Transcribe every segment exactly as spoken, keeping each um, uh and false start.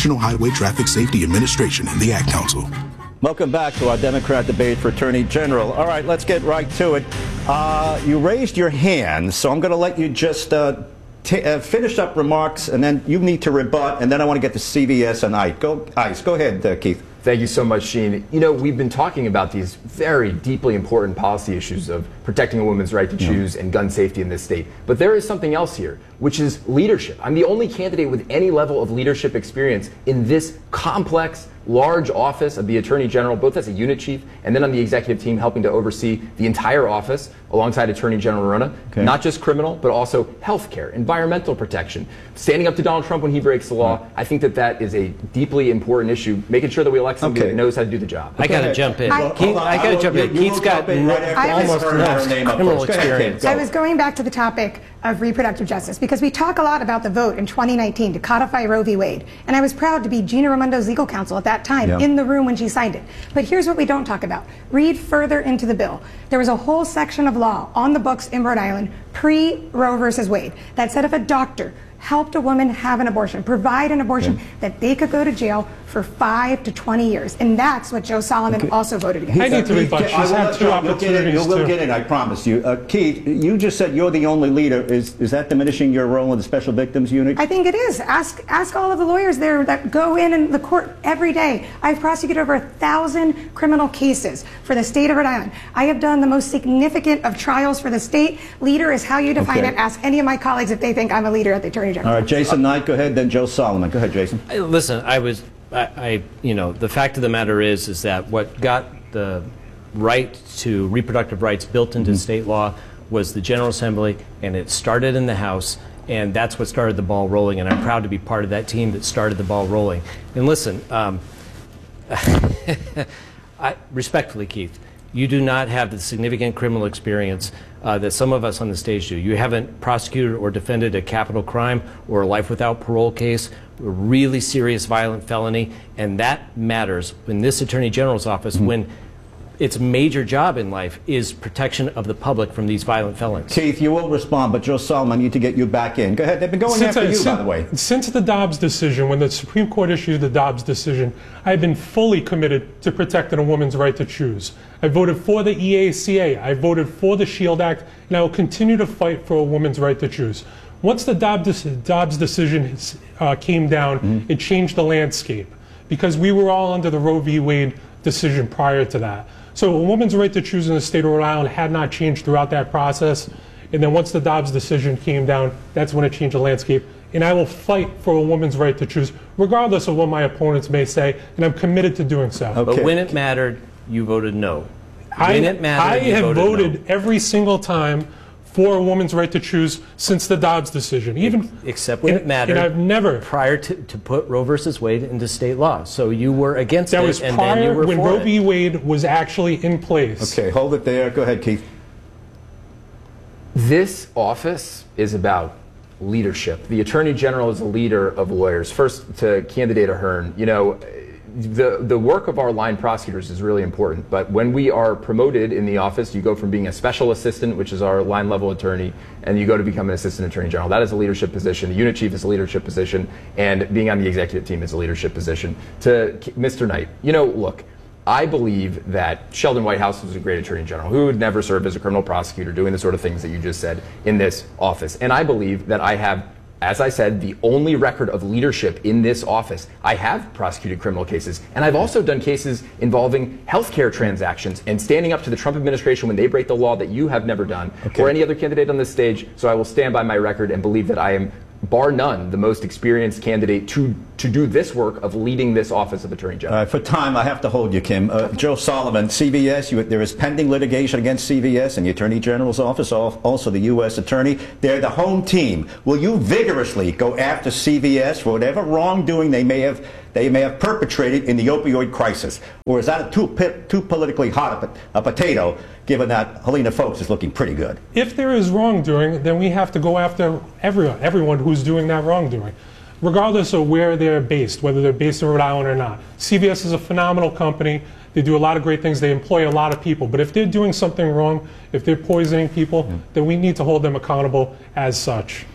National Highway Traffic Safety Administration and the Ad Council. Welcome back to our Democrat debate for Attorney General. All right, let's get right to it. Uh, you raised your hand, so I'm going to let you just uh, t uh, finish up remarks, and then you need to rebut, and then I want to get to C V S and ICE. Go, ICE. Go ahead, uh, Keith. Thank you so much, Sheen. You know, we've been talking about these very deeply important policy issues of protecting a woman's right to choose and gun safety in this state. But there is something else here, which is leadership. I'm the only candidate with any level of leadership experience in this complex, large office of the Attorney General, both as a unit chief and then on the executive team helping to oversee the entire office alongside Attorney General Rona. Okay. Not just criminal, but also health care, environmental protection, standing up to Donald Trump when he breaks the law. I think that that is a deeply important issue, making sure that we elect somebody okay. that knows how to do the job. I got to jump in. I, Keith, I got to jump in. Keith's got right almost no criminal experience. I was going back to the topic of reproductive justice because we talk a lot about the vote in twenty nineteen to codify Roe v. Wade. And I was proud to be Gina Raimondo's legal counsel at that time yeah. in the room when she signed it. But here's what we don't talk about. Read further into the bill. There was a whole section of law on the books in Rhode Island pre-Roe versus Wade that said if a doctor helped a woman have an abortion, provide an abortion, okay. that they could go to jail for five to twenty years. And that's what Joe Solomon okay. also voted against. I need to rebut. She's had two opportunities to. We'll get in, I promise you. Uh, Keith, you just said you're the only leader. Is is that diminishing your role in the Special Victims Unit? I think it is. Ask ask all of the lawyers there that go in in the court every day. I've prosecuted over a thousand criminal cases for the state of Rhode Island. I have done the most significant of trials for the state. Leader is how you define okay. it. Ask any of my colleagues if they think I'm a leader at the Attorney General. All right, Jason Knight, go ahead, then Joe Solomon. Go ahead, Jason. Listen, I was, I, I, you know, the fact of the matter is, is that what got the right to reproductive rights built into mm-hmm. state law was the General Assembly, and it started in the House, and that's what started the ball rolling, and I'm proud to be part of that team that started the ball rolling. And listen, um, I, respectfully, Keith, you do not have the significant criminal experience uh, that some of us on the stage do. You haven't prosecuted or defended a capital crime or a life without parole case, a really serious violent felony, and that matters in this Attorney General's office mm-hmm. when its major job in life is protection of the public from these violent felons. Keith, you will respond, but Joe Solomon, I need to get you back in. Go ahead. They've been going since after I, you, since, by the way. Since the Dobbs decision, when the Supreme Court issued the Dobbs decision, I've been fully committed to protecting a woman's right to choose. I voted for the E A C A. I voted for the SHIELD Act, and I will continue to fight for a woman's right to choose. Once the Dobbs, Dobbs decision uh, came down, mm-hmm. it changed the landscape because we were all under the Roe v. Wade decision prior to that. So a woman's right to choose in the state of Rhode Island had not changed throughout that process. And then once the Dobbs decision came down, that's when it changed the landscape. And I will fight for a woman's right to choose, regardless of what my opponents may say, and I'm committed to doing so. Okay. But when it mattered, you voted no. When I, it mattered, I you have voted, voted no. every single time for a woman's right to choose since the Dobbs decision. Even except when and, it mattered. And I've never prior to, to put Roe versus Wade into state law. So you were against that it, was and prior then you were when for Roe it. v. Wade was actually in place. Okay, hold it there. Go ahead, Keith. This office is about leadership. The Attorney General is a leader of lawyers. First, to candidate Ahern, you know, the the work of our line prosecutors is really important, but when we are promoted in the office, you go from being a special assistant, which is our line level attorney, and you go to become an assistant attorney general. That is a leadership position. The unit chief is a leadership position, and being on the executive team is a leadership position. To Mister Knight, you know, look, I believe that Sheldon Whitehouse was a great attorney general who would never serve as a criminal prosecutor doing the sort of things that you just said in this office. And I believe that I have, as I said, the only record of leadership in this office. I have prosecuted criminal cases, and I've also done cases involving healthcare transactions and standing up to the Trump administration when they break the law that you have never done, okay. or any other candidate on this stage. So I will stand by my record and believe that I am, bar none, the most experienced candidate to to do this work of leading this office of Attorney General. All right, for time, I have to hold you, Kim. Uh, Joe Solomon, C V S, you, there is pending litigation against C V S and the Attorney General's office, also the U S Attorney. They're the home team. Will you vigorously go after C V S for whatever wrongdoing they may have they may have perpetrated in the opioid crisis? Or is that too, too politically hot a, a potato, given that Helena Foulkes is looking pretty good? If there is wrongdoing, then we have to go after everyone, everyone who's doing that wrongdoing, regardless of where they're based, whether they're based in Rhode Island or not. C V S is a phenomenal company. They do a lot of great things. They employ a lot of people. But if they're doing something wrong, if they're poisoning people, mm. then we need to hold them accountable as such.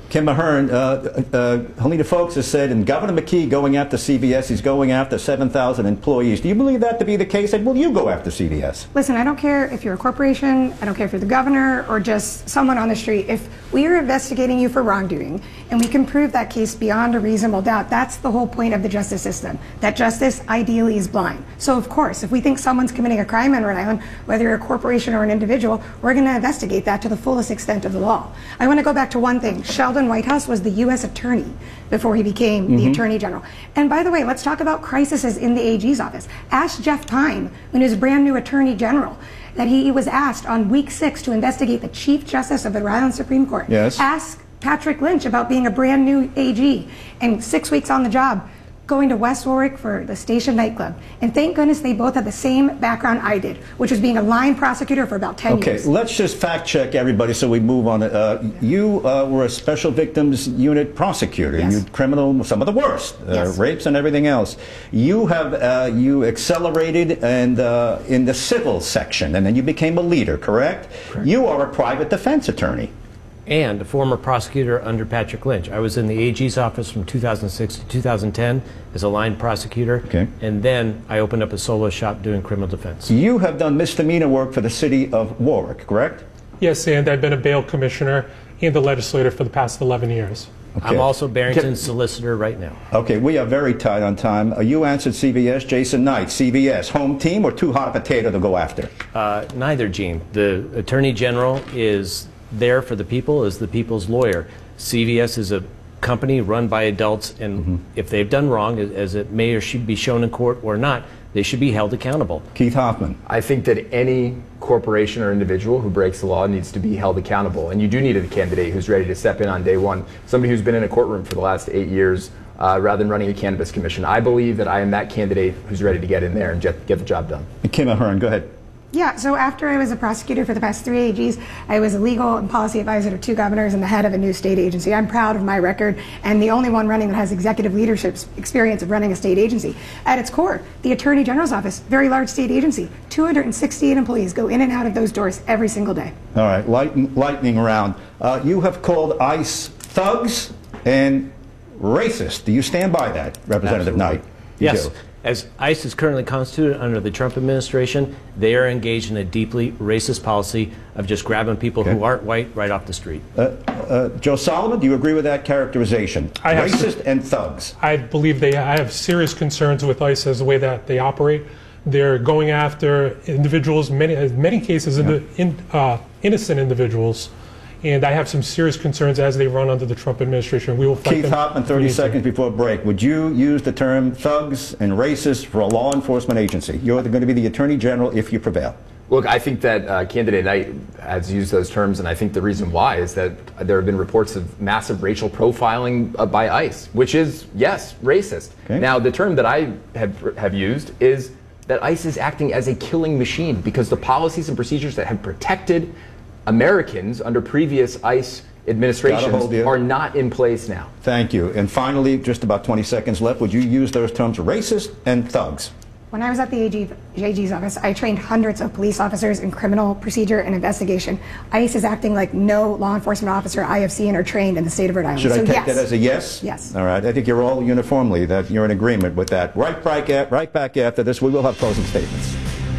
Kim Ahern, uh, uh, Helena Foulkes has said, and Governor McKee going after C V S, he's going after seven thousand employees. Do you believe that to be the case? And will you go after C V S? Listen, I don't care if you're a corporation, I don't care if you're the governor, or just someone on the street. If we are investigating you for wrongdoing, and we can prove that case beyond a reasonable doubt, that's the whole point of the justice system, that justice ideally is blind. So of course, if we think someone's committing a crime in Rhode Island, whether you're a corporation or an individual, we're going to investigate that to the fullest extent of the law. I want to go back to one thing. Sheldon Whitehouse was the U S attorney before he became mm-hmm. the attorney general. And by the way, let's talk about crises in the A G's office. Ask Jeff Pine, when he was brand new attorney general, that he was asked on week six to investigate the Chief Justice of the Rhode Island Supreme Court. Yes. Ask Patrick Lynch about being a brand new A G and six weeks on the job, going to West Warwick for the Station nightclub. And thank goodness they both had the same background I did, which was being a line prosecutor for about ten okay, years. Okay, let's just fact check everybody so we move on. Uh, you uh, were a Special Victims Unit prosecutor. Yes. You criminal, some of the worst, uh, yes. rapes and everything else. You have uh, you accelerated and uh, in the civil section, and then you became a leader, correct? Correct. You are a private defense attorney. And a former prosecutor under Patrick Lynch. I was in the A G's office from two thousand six to two thousand ten as a line prosecutor. Okay. And then I opened up a solo shop doing criminal defense. You have done misdemeanor work for the city of Warwick, correct? Yes, and I've been a bail commissioner and a legislator for the past eleven years. Okay. I'm also Barrington's solicitor right now. Okay, we are very tight on time. Uh, you answered C V S. Jason Knight, C V S, home team or too hot a potato to go after? Uh, neither, Gene. The Attorney General is there for the people, as the people's lawyer. C V S is a company run by adults, and mm-hmm. if they've done wrong, as it may or should be shown in court or not, they should be held accountable. Keith Hoffman. I think that any corporation or individual who breaks the law needs to be held accountable, and you do need a candidate who's ready to step in on day one, somebody who's been in a courtroom for the last eight years uh, rather than running a cannabis commission. I believe that I am that candidate who's ready to get in there and get, get the job done. And Kim Ahern, go ahead. Yeah, so after I was a prosecutor for the past three A Gs, I was a legal and policy advisor to two governors and the head of a new state agency. I'm proud of my record, and the only one running that has executive leadership experience of running a state agency. At its core, the Attorney General's office, very large state agency, two hundred sixty-eight employees go in and out of those doors every single day. All right, lightning, lightning round. Uh, you have called ICE thugs and racist. Do you stand by that, Representative Absolutely. Knight? You Yes. do. As ICE is currently constituted under the Trump administration, they are engaged in a deeply racist policy of just grabbing people Okay. who aren't white right off the street. Uh, uh, Joe Solomon, do you agree with that characterization? I have Racist to- and thugs. I believe they. I have serious concerns with ICE as the way that they operate. They're going after individuals, many, in many cases, Yeah. in, in, uh, innocent individuals. And I have some serious concerns as they run under the Trump administration. We will fight Keith them. Hoffman, thirty seconds before break. Would you use the term thugs and racist for a law enforcement agency? You're going to be the Attorney General if you prevail. Look, I think that uh, candidate Knight has used those terms, and I think the reason why is that there have been reports of massive racial profiling uh, by ICE, which is, yes, racist. Okay. Now, the term that I have, have used is that ICE is acting as a killing machine because the policies and procedures that have protected Americans under previous ICE administrations are not in place now. Thank you. And finally, just about twenty seconds left, would you use those terms racist and thugs? When I was at the A G, A G's office, I trained hundreds of police officers in criminal procedure and investigation. ICE is acting like no law enforcement officer I have seen or trained in the state of Rhode Island. Should so I take yes. that as a yes? Yes. All right. I think you're all uniformly that you're in agreement with that. Right back, at, right back after this, we will have closing statements.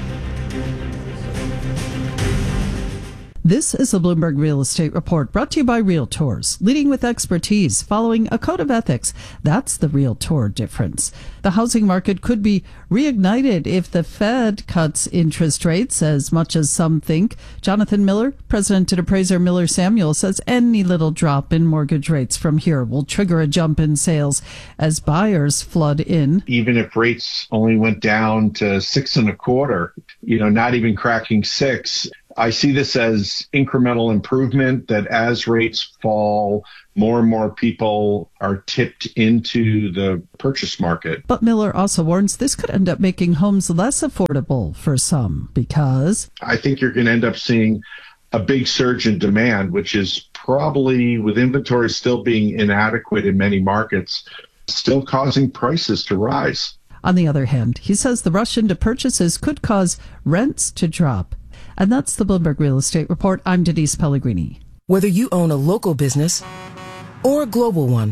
This is the Bloomberg Real Estate Report, brought to you by Realtors, leading with expertise, following a code of ethics. That's the Realtor difference. The housing market could be reignited if the Fed cuts interest rates as much as some think. Jonathan Miller, president and appraiser Miller Samuel, says any little drop in mortgage rates from here will trigger a jump in sales as buyers flood in. Even if rates only went down to six and a quarter, you know, not even cracking six, I see this as incremental improvement, that as rates fall, more and more people are tipped into the purchase market. But Miller also warns this could end up making homes less affordable for some because I think you're going to end up seeing a big surge in demand, which is probably, with inventory still being inadequate in many markets, still causing prices to rise. On the other hand, he says the rush into purchases could cause rents to drop. And that's the Bloomberg Real Estate Report. I'm Denise Pellegrini. Whether you own a local business or a global one.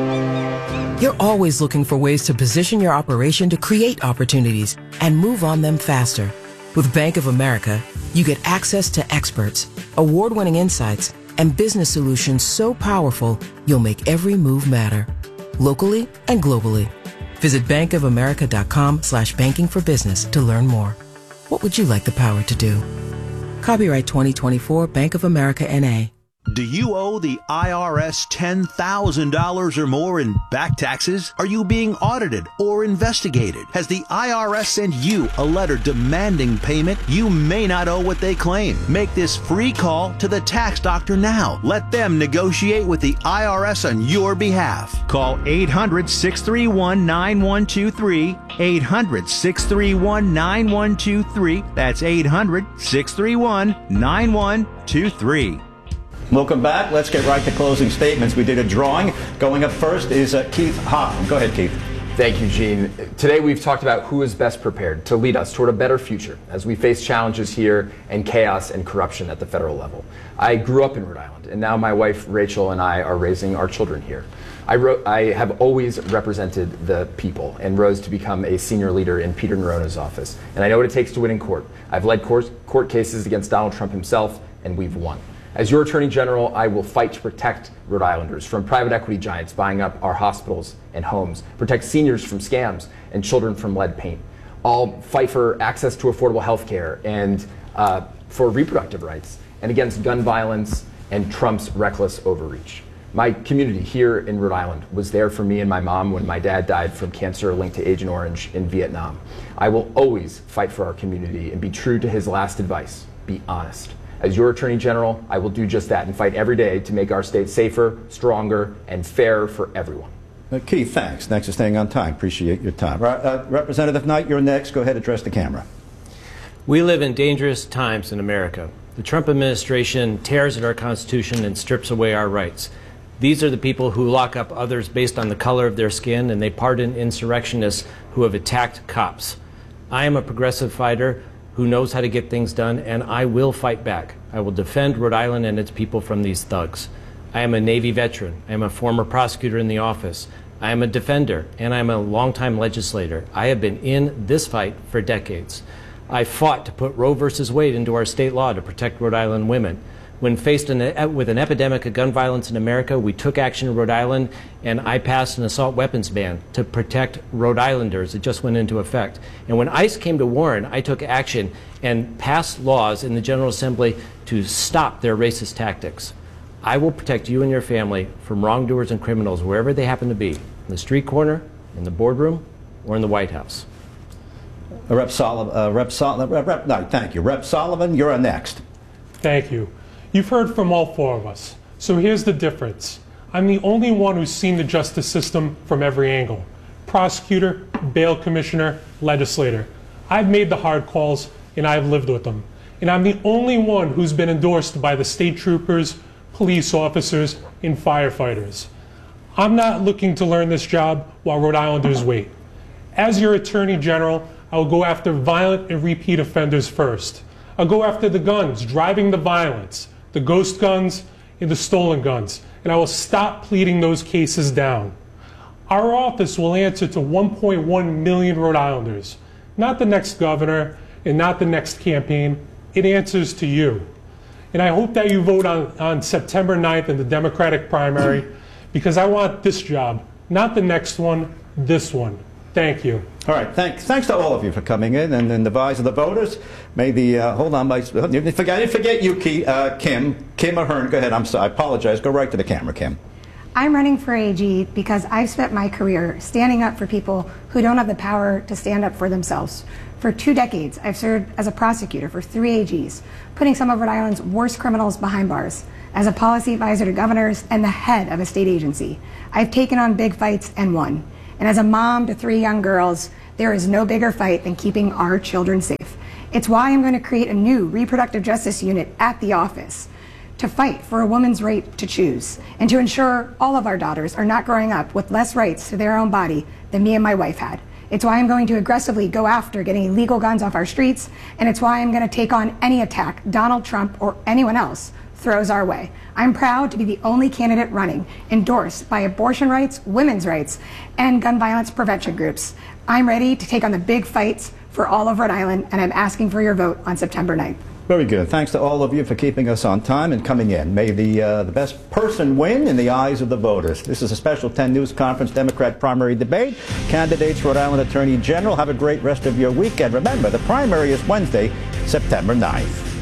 You're always looking for ways to position your operation to create opportunities and move on them faster. With Bank of America, you get access to experts, award-winning insights, and business solutions so powerful, you'll make every move matter, locally and globally. Visit bankofamerica.com slash banking for business to learn more. What would you like the power to do? Copyright twenty twenty-four Bank of America N A. Do you owe the I R S ten thousand dollars or more in back taxes? Are you being audited or investigated? Has the I R S sent you a letter demanding payment? You may not owe what they claim. Make this free call to the tax doctor now. Let them negotiate with the I R S on your behalf. Call eight hundred, six three one, nine one two three, eight hundred, six three one, nine one two three. That's eight hundred, six three one, nine one two three. Welcome back. Let's get right to closing statements. We did a drawing. Going up first is uh, Keith Hoffman. Go ahead, Keith. Thank you, Gene. Today we've talked about who is best prepared to lead us toward a better future as we face challenges here and chaos and corruption at the federal level. I grew up in Rhode Island, and now my wife Rachel and I are raising our children here. I, wrote, I have always represented the people and rose to become a senior leader in Peter Nerona's office. And I know what it takes to win in court. I've led court, court cases against Donald Trump himself, and we've won. As your Attorney General, I will fight to protect Rhode Islanders from private equity giants buying up our hospitals and homes, protect seniors from scams and children from lead paint. I'll fight for access to affordable health care and uh, for reproductive rights and against gun violence and Trump's reckless overreach. My community here in Rhode Island was there for me and my mom when my dad died from cancer linked to Agent Orange in Vietnam. I will always fight for our community and be true to his last advice: be honest. As your Attorney General, I will do just that and fight every day to make our state safer, stronger, and fairer for everyone. Uh, Keith, thanks. Thanks for staying on time. Appreciate your time. Uh, Representative Knight, you're next. Go ahead, address the camera. We live in dangerous times in America. The Trump administration tears at our Constitution and strips away our rights. These are the people who lock up others based on the color of their skin, and they pardon insurrectionists who have attacked cops. I am a progressive fighter who knows how to get things done, and I will fight back. I will defend Rhode Island and its people from these thugs. I am a Navy veteran. I am a former prosecutor in the office. I am a defender, and I am a longtime legislator. I have been in this fight for decades. I fought to put Roe versus Wade into our state law to protect Rhode Island women. When faced in a, with an epidemic of gun violence in America, we took action in Rhode Island, and I passed an assault weapons ban to protect Rhode Islanders. It just went into effect. And when ICE came to Warren, I took action and passed laws in the General Assembly to stop their racist tactics. I will protect you and your family from wrongdoers and criminals wherever they happen to be, in the street corner, in the boardroom, or in the White House. Uh, Rep Sullivan, uh, Rep Sullivan, Rep, Rep, no, thank you. Rep Sullivan, you're on next. Thank you. You've heard from all four of us. So here's the difference. I'm the only one who's seen the justice system from every angle. Prosecutor, bail commissioner, legislator. I've made the hard calls, and I've lived with them. And I'm the only one who's been endorsed by the state troopers, police officers, and firefighters. I'm not looking to learn this job while Rhode Islanders wait. As your Attorney General, I will go after violent and repeat offenders first. I'll go after the guns, driving the violence, the ghost guns, and the stolen guns, and I will stop pleading those cases down. Our office will answer to one point one million Rhode Islanders, not the next governor and not the next campaign. It answers to you. And I hope that you vote on, on September ninth in the Democratic primary, because I want this job, not the next one, this one. Thank you. All right, thanks. Thanks to all of you for coming in, and in the eyes of the voters, may the uh, hold on, my you forget, I didn't forget you, Key, uh, Kim, Kim Ahern. Go ahead. I'm sorry. I apologize. Go right to the camera, Kim. I'm running for A G because I've spent my career standing up for people who don't have the power to stand up for themselves. For two decades, I've served as a prosecutor for three A Gs, putting some of Rhode Island's worst criminals behind bars, as a policy advisor to governors and the head of a state agency. I've taken on big fights and won. And as a mom to three young girls, there is no bigger fight than keeping our children safe. It's why I'm going to create a new reproductive justice unit at the office to fight for a woman's right to choose and to ensure all of our daughters are not growing up with less rights to their own body than me and my wife had. It's why I'm going to aggressively go after getting illegal guns off our streets, and it's why I'm going to take on any attack Donald Trump or anyone else throws our way. I'm proud to be the only candidate running endorsed by abortion rights, women's rights, and gun violence prevention groups. I'm ready to take on the big fights for all of Rhode Island, and I'm asking for your vote on September ninth. Very good. Thanks to all of you for keeping us on time and coming in. May the, uh, the best person win in the eyes of the voters. This is a special ten News Conference Democrat primary debate. Candidates, Rhode Island Attorney General, have a great rest of your weekend. Remember, the primary is Wednesday, September ninth.